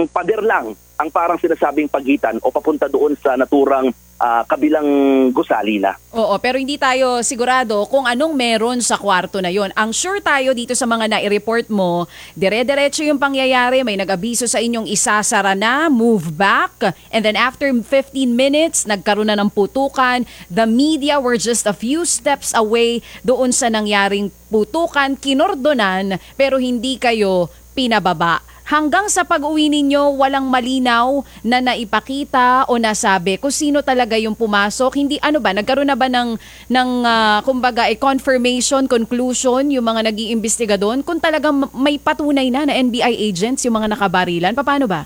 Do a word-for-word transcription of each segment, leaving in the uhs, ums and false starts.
pader lang ang parang sinasabing pagitan o papunta doon sa naturang uh, kabilang gusali na. Oo, pero hindi tayo sigurado kung anong meron sa kwarto na yon. Ang sure tayo dito sa mga nai-report mo, dire-diretso yung pangyayari, may nag-abiso sa inyong isasara na, move back, and then after fifteen minutes, nagkaroon na ng putukan. The media were just a few steps away doon sa nangyaring putukan, kinordonan, pero hindi kayo pinababa. Hanggang sa pag-uwi ninyo, walang malinaw na naipakita o nasabi kung sino talaga yung pumasok. Hindi, ano ba, nagkaroon na ba ng, ng uh, kumbaga, eh, confirmation, conclusion, yung mga nag-iimbestiga doon? Kung talagang may patunay na na N B I agents, yung mga nakabarilan, paano ba?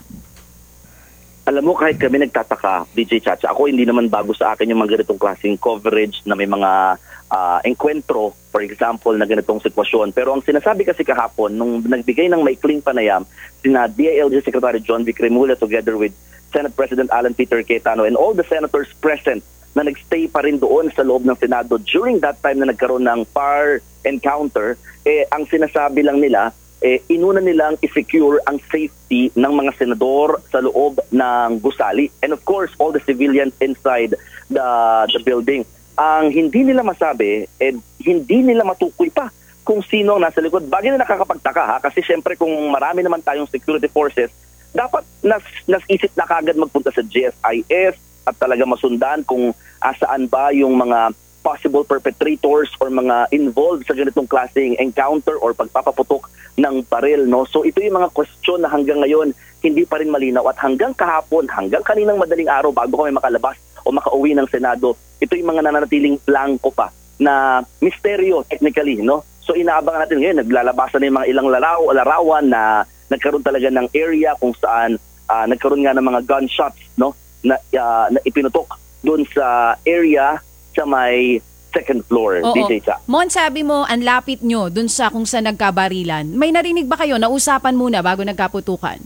Alam mo, kahit kami nagtataka, D J Chacha, ako hindi naman bago sa akin yung mga ganitong klaseng coverage na may mga uh, enkwentro, for example, na ganitong sitwasyon. Pero ang sinasabi kasi kahapon, nung nagbigay ng maikling panayam, sina D I L G Secretary John Vic Remulla together with Senate President Alan Peter Cayetano and all the senators present na nagstay pa rin doon sa loob ng Senado during that time na nagkaroon ng fire encounter, eh, ang sinasabi lang nila, eh, inuna nilang i-secure ang safety ng mga senador sa loob ng gusali. And of course, all the civilians inside the, the building. Ang hindi nila masabi, eh, hindi nila matukoy pa kung sino ang nasa likod. Bagay na nakakapagtaka ha, kasi syempre kung marami naman tayong security forces, dapat nas, nasisip na kagad magpunta sa G S I S at talaga masundan kung asaan ba yung mga possible perpetrators or mga involved sa ganitong klaseng encounter or pagpapaputok ng baril, no? So ito yung mga question na hanggang ngayon hindi pa rin malinaw at hanggang kahapon, hanggang kaninang madaling araw bago kami makalabas o makauwi ng Senado, ito yung mga nananatiling blanco pa na misteryo technically, no? So inaabangan natin ngayon, naglalabasan na yung mga ilang laraw, larawan na nagkaroon talaga ng area kung saan uh, nagkaroon nga ng mga gunshots, no? Na, uh, na ipinutok doon sa area sa may second floor. Oo. D J Cha. Mon, sabi mo, ang lapit nyo dun sa kung saan nagkabarilan. May narinig ba kayo na usapan muna bago nagkaputukan?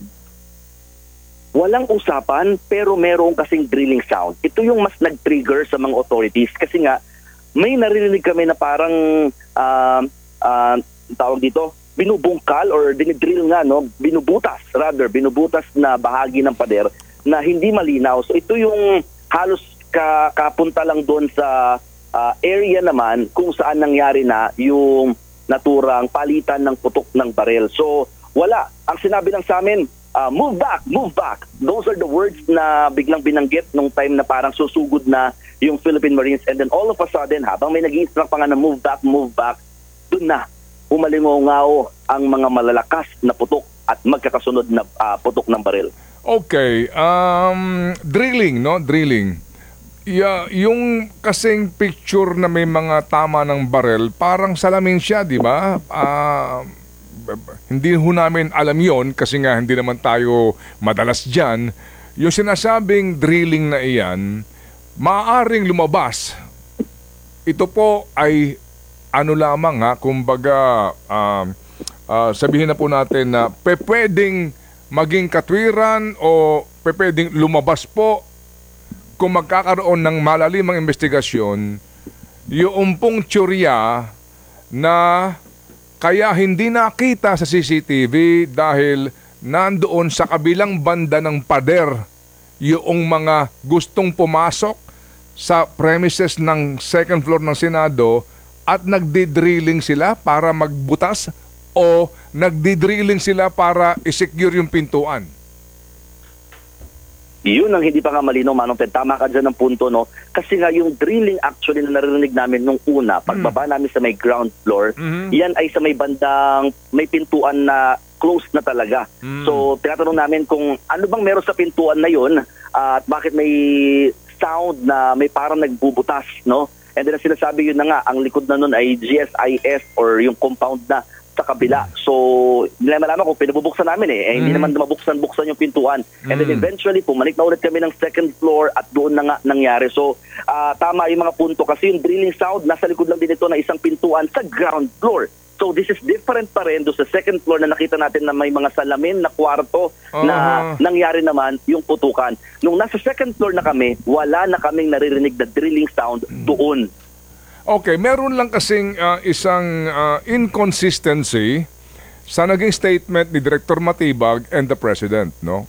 Walang usapan, pero meron kasing drilling sound. Ito yung mas nag-trigger sa mga authorities kasi nga, may narinig kami na parang, uh, uh, tawag dito, binubungkal or dinidrill nga, no? Binubutas, rather, binubutas na bahagi ng pader na hindi malinaw. So ito yung halos kapunta lang doon sa uh, area naman kung saan nangyari na yung naturang palitan ng putok ng baril. So wala. Ang sinabi lang sa amin, uh, move back, move back. Those are the words na biglang binanggit nung time na parang susugod na yung Philippine Marines. And then all of a sudden, habang may nag-i-instruct pa nga na move back, move back, doon na umalingaw ang mga malalakas na putok at magkakasunod na uh, putok ng baril. Okay. Um, drilling, no? Drilling. Yeah, yung kasing picture na may mga tama ng barel, parang salamin siya, di ba? Uh, hindi ho namin alam yon kasi nga hindi naman tayo madalas dyan. Yung sinasabing drilling na iyan, maaaring lumabas. Ito po ay ano lamang ha, kumbaga uh, uh, sabihin na po natin na pwedeng maging katwiran o pwedeng lumabas po kung magkakaroon ng malalimang investigasyon, yung pong tsorya na kaya hindi nakita sa C C T V dahil nandoon sa kabilang banda ng pader yung mga gustong pumasok sa premises ng second floor ng Senado at nagdi-drilling sila para magbutas o nagdi-drilling sila para i-secure yung pintuan. Yun ang hindi pa nga malinaw, Manong Ted. Tama ka dyan ng punto, no? Kasi nga yung drilling actually na narinig namin nung una, pagbaba mm. namin sa may ground floor, mm-hmm. yan ay sa may bandang, may pintuan na close na talaga. Mm. So, tinatanong namin kung ano bang meron sa pintuan na yun uh, at bakit may sound na may parang nagbubutas, no? And then sinasabi yun na nga, ang likod na nun ay G S I S or yung compound na sa kabila. So, hindi naman malaman kung pinabubuksan namin eh. eh hindi mm. naman mabuksan-buksan yung pintuan. And then eventually, pumalik na ulit kami ng second floor at doon na nga nangyari. So, uh, tama yung mga punto kasi yung drilling sound, nasa likod lang din ito na isang pintuan sa ground floor. So, this is different pa rin doon sa second floor na nakita natin na may mga salamin na kwarto uh-huh. na nangyari naman yung putukan. Nung nasa second floor na kami, wala na kaming naririnig na drilling sound doon. Okay, meron lang kasing uh, isang uh, inconsistency sa naging statement ni Director Matibag and the President, no?